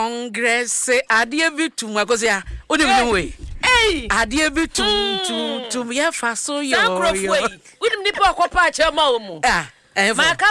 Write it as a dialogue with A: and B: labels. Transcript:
A: Congress adie bi tum akosia onim we adie bi tum ya fa so yo
B: Sakrofo yi wonim nipa akopa a chema wo mu